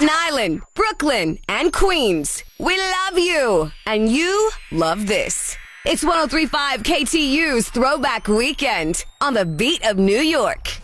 Staten Island, Brooklyn, and Queens. We love you, and you love this. It's 103.5 KTU's Throwback Weekend on the beat of New York.